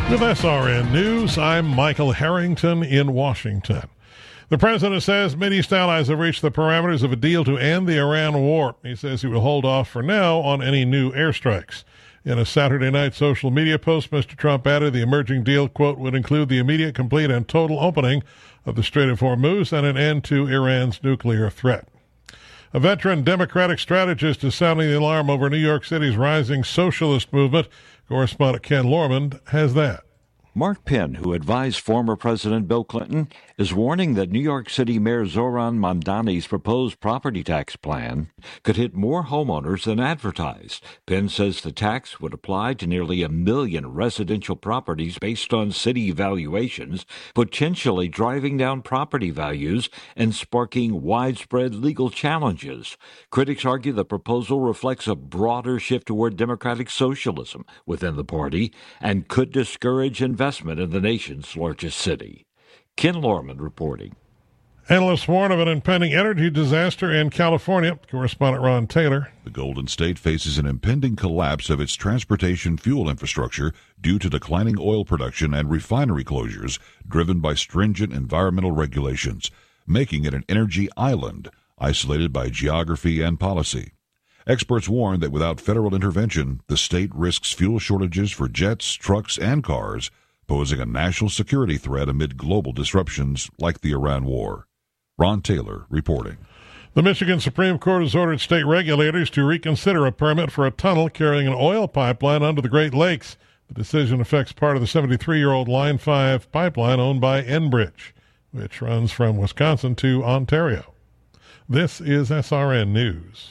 With SRN News, I'm Michael Harrington in Washington. The president says Mideast allies have reached the parameters of a deal to end the Iran war. He says he will hold off for now on any new airstrikes. In a Saturday night social media post, Mr. Trump added the emerging deal, quote, would include the immediate, complete, and total opening of the Strait of Hormuz and an end to Iran's nuclear threat. A veteran Democratic strategist is sounding the alarm over New York City's rising socialist movement. Correspondent Ken Lorman has that. Mark Penn, who advised former President Bill Clinton, is warning that New York City Mayor Zohran Mamdani's proposed property tax plan could hit more homeowners than advertised. Penn says the tax would apply to nearly 1 million residential properties based on city valuations, potentially driving down property values and sparking widespread legal challenges. Critics argue the proposal reflects a broader shift toward democratic socialism within the party and could discourage investment in the nation's largest city. Ken Lorman reporting. Analysts warn of an impending energy disaster in California. Correspondent Ron Taylor. The Golden State faces an impending collapse of its transportation fuel infrastructure due to declining oil production and refinery closures driven by stringent environmental regulations, making it an energy island isolated by geography and policy. Experts warn that without federal intervention, the state risks fuel shortages for jets, trucks, and cars, posing a national security threat amid global disruptions like the Iran war. Ron Taylor reporting. The Michigan Supreme Court has ordered state regulators to reconsider a permit for a tunnel carrying an oil pipeline under the Great Lakes. The decision affects part of the 73-year-old Line 5 pipeline owned by Enbridge, which runs from Wisconsin to Ontario. This is SRN News.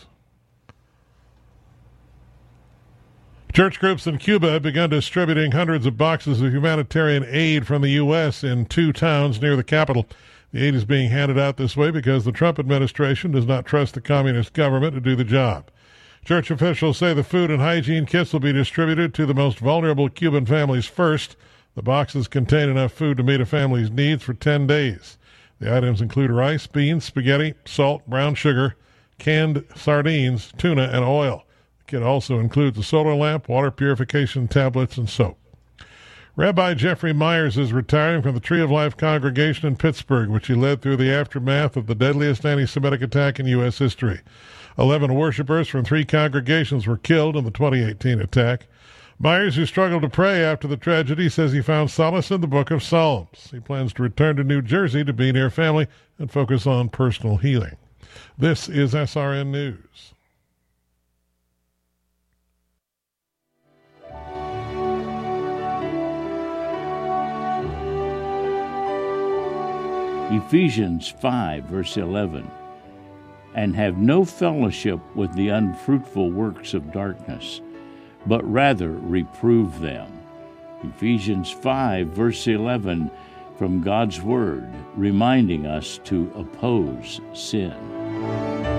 Church groups in Cuba have begun distributing hundreds of boxes of humanitarian aid from the U.S. in 2 towns near the capital. The aid is being handed out this way because the Trump administration does not trust the communist government to do the job. Church officials say the food and hygiene kits will be distributed to the most vulnerable Cuban families first. The boxes contain enough food to meet a family's needs for 10 days. The items include rice, beans, spaghetti, salt, brown sugar, canned sardines, tuna, and oil. The kit also includes a solar lamp, water purification tablets, and soap. Rabbi Jeffrey Myers is retiring from the Tree of Life congregation in Pittsburgh, which he led through the aftermath of the deadliest anti-Semitic attack in U.S. history. 11 worshipers from 3 congregations were killed in the 2018 attack. Myers, who struggled to pray after the tragedy, says he found solace in the book of Psalms. He plans to return to New Jersey to be near family and focus on personal healing. This is SRN News. Ephesians 5, verse 11, and have no fellowship with the unfruitful works of darkness, but rather reprove them. Ephesians 5, verse 11, from God's Word, reminding us to oppose sin.